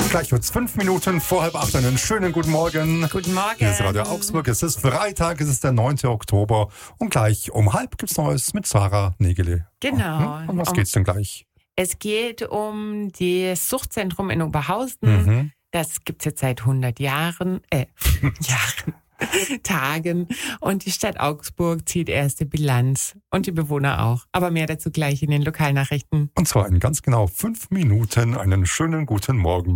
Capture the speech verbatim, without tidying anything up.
Gleich wird's fünf Minuten vor halb acht. Einen schönen guten Morgen. Guten Morgen. Hier ist Radio Augsburg. Es ist Freitag, es ist der neunte Oktober. Und gleich um halb gibt's Neues mit Sarah Nägele. Genau. Hm? Um was um, geht's denn gleich? Es geht um das Suchtzentrum in Oberhausen. Mhm. Das gibt's jetzt seit hundert Jahren. Äh, Jahren. Tagen. Und die Stadt Augsburg zieht erste Bilanz. Und die Bewohner auch. Aber mehr dazu gleich in den Lokalnachrichten. Und zwar in ganz genau fünf Minuten. Einen schönen guten Morgen.